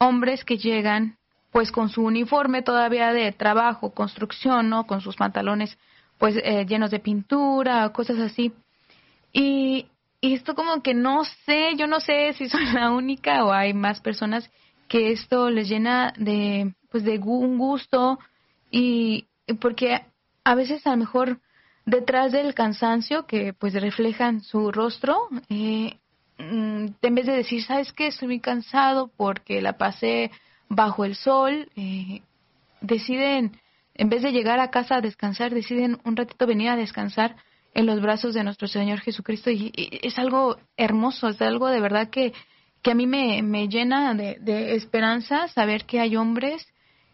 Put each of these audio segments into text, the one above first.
hombres que llegan pues con su uniforme todavía de trabajo, construcción, ¿no? Con sus pantalones pues llenos de pintura, cosas así. Y esto como que no sé, yo no sé si soy la única o hay más personas que esto les llena de pues de un gusto y porque a veces a lo mejor detrás del cansancio que pues reflejan su rostro, en vez de decir, ¿sabes qué? Estoy muy cansado porque la pasé bajo el sol, deciden, en vez de llegar a casa a descansar, deciden un ratito venir a descansar en los brazos de nuestro Señor Jesucristo y es algo hermoso, es algo de verdad que a mí me llena de esperanza saber que hay hombres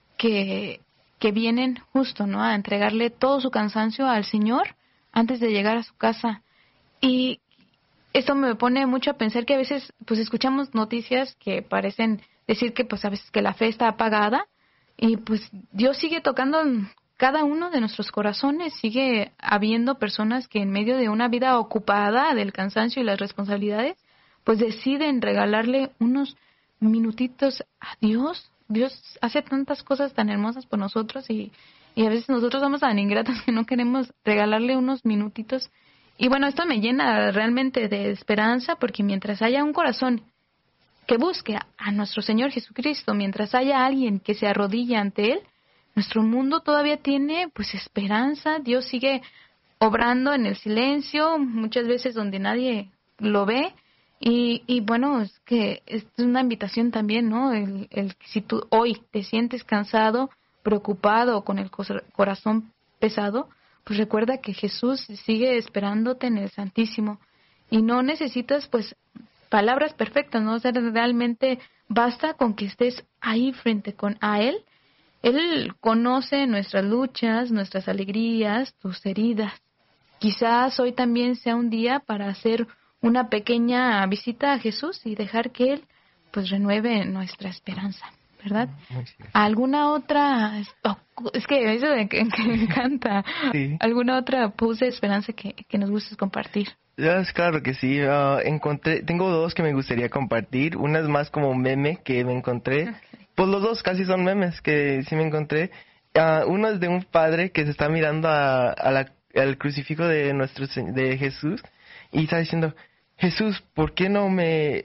que vienen justo, ¿no? A entregarle todo su cansancio al Señor antes de llegar a su casa. Y esto me pone mucho a pensar que a veces pues escuchamos noticias que parecen decir que pues a veces que la fe está apagada y pues Dios sigue tocando en cada uno de nuestros corazones, sigue habiendo personas que en medio de una vida ocupada del cansancio y las responsabilidades, pues deciden regalarle unos minutitos a Dios. Dios hace tantas cosas tan hermosas por nosotros y a veces nosotros somos tan ingratos que no queremos regalarle unos minutitos. Y bueno, esto me llena realmente de esperanza porque mientras haya un corazón que busque a nuestro Señor Jesucristo, mientras haya alguien que se arrodilla ante Él, nuestro mundo todavía tiene pues esperanza. Dios sigue obrando en el silencio, muchas veces donde nadie lo ve. Y bueno, es que es una invitación también, ¿no? Si tú hoy te sientes cansado, preocupado o con el corazón pesado, pues recuerda que Jesús sigue esperándote en el Santísimo. Y no necesitas pues palabras perfectas, ¿no? O sea, realmente basta con que estés ahí frente a Él. Él conoce nuestras luchas, nuestras alegrías, tus heridas. Quizás hoy también sea un día para hacer una pequeña visita a Jesús y dejar que Él pues renueve nuestra esperanza, ¿verdad? ¿Alguna otra? Es que eso me encanta. Sí. ¿Alguna otra pose de esperanza que nos gustes compartir? Claro que sí. Tengo dos que me gustaría compartir. Una es más como un meme que me encontré. Pues los dos casi son memes que sí me encontré. Uno es de un padre que se está mirando al crucifijo de Jesús y está diciendo, Jesús, ¿por qué no me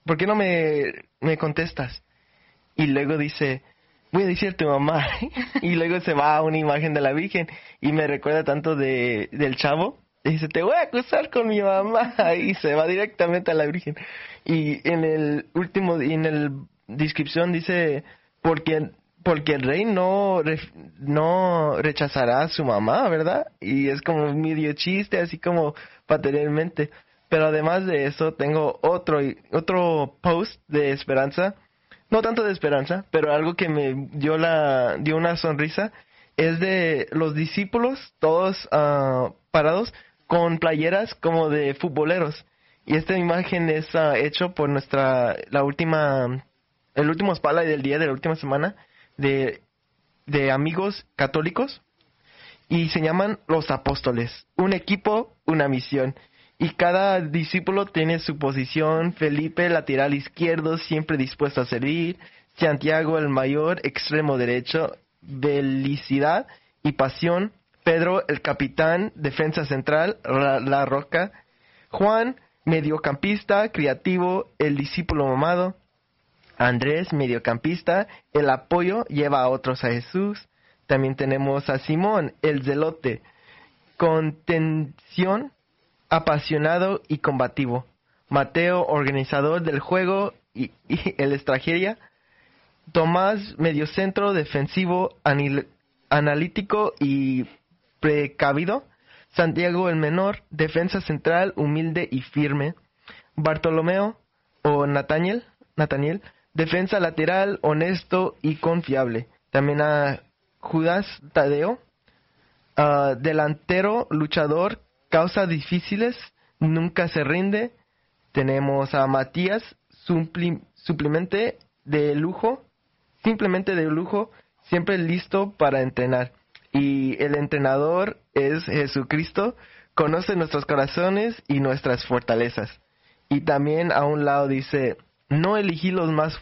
contestas? Y luego dice, voy a decir a tu mamá. Y luego se va a una imagen de la Virgen y me recuerda tanto del Chavo. Y dice, te voy a acusar con mi mamá. Y se va directamente a la Virgen. Y en el descripción dice, porque el rey no rechazará a su mamá, ¿verdad? Y es como medio chiste, así como paternalmente. Pero además de eso, tengo otro post de esperanza. No tanto de esperanza, pero algo que me dio una sonrisa. Es de los discípulos, todos parados, con playeras como de futboleros. Y esta imagen es hecho por el último spotlight del día de la última semana de amigos católicos. Y se llaman los apóstoles. Un equipo, una misión. Y cada discípulo tiene su posición. Felipe, lateral izquierdo, siempre dispuesto a servir. Santiago, el mayor, extremo derecho. Felicidad y pasión. Pedro, el capitán, defensa central, la roca. Juan, mediocampista, creativo, el discípulo mamado. Andrés, mediocampista, el apoyo, lleva a otros a Jesús. También tenemos a Simón, el zelote, contención, apasionado y combativo. Mateo, organizador del juego y el estrategia. Tomás, mediocentro, defensivo, analítico y precavido. Santiago, el menor, defensa central, humilde y firme. Bartolomeo o Nataniel, defensa lateral, honesto y confiable. También a Judas Tadeo, delantero, luchador, causa difíciles, nunca se rinde. Tenemos a Matías, simplemente de lujo, siempre listo para entrenar. Y el entrenador es Jesucristo, conoce nuestros corazones y nuestras fortalezas. Y también a un lado dice, no elegí los más